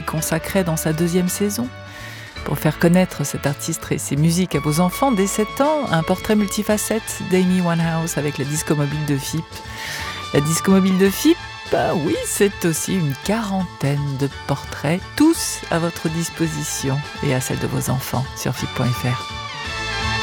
consacrait dans sa 2e saison. Pour faire connaître cet artiste et ses musiques à vos enfants dès 7 ans, un portrait multifacette d'Amy Winehouse avec la disco mobile de FIP. La disco mobile de FIP, oui, c'est aussi une 40aine de portraits, tous à votre disposition et à celle de vos enfants sur FIP.fr.